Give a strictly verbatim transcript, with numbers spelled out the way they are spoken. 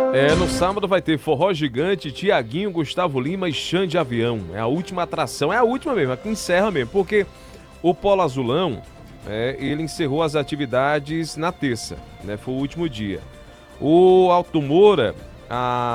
É, no sábado vai ter Forró Gigante, Tiaguinho, Gustavo Lima e Xande Avião. É a última atração, é a última mesmo, a que encerra mesmo, porque o Polo Azulão, é, ele encerrou as atividades na terça, né? Foi o último dia. O Alto Moura, a